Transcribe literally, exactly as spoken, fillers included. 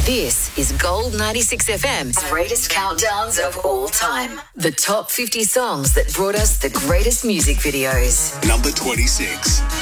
This is Gold ninety-six F M's greatest countdowns of all time. The top fifty songs that brought us the greatest music videos. Number twenty-six.